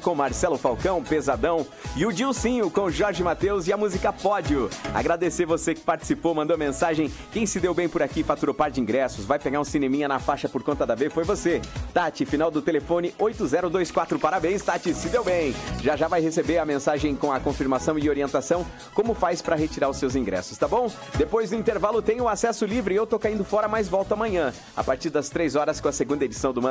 com Marcelo Falcão, Pesadão, e o Dilcinho com Jorge Mateus e a música Pódio. Agradecer você que participou, mandou mensagem. Quem se deu bem por aqui, faturou par de ingressos, vai pegar um cineminha na faixa por conta da B, foi você. Tati, final do telefone 8024. Parabéns, Tati, se deu bem. Já já vai receber a mensagem com a confirmação e orientação como faz para retirar os seus ingressos, tá bom? Depois do intervalo tem o acesso livre e eu tô caindo fora, mas volto amanhã, a partir das 3 horas com a segunda edição do